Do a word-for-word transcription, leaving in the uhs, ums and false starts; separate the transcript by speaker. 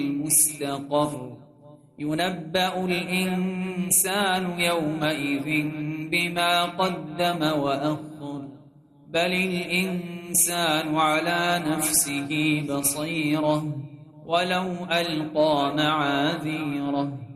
Speaker 1: المستقر ينبأ الإنسان يومئذ بما قدم وأخر بل الإنسان على نفسه بصيرة ولو ألقى معاذيره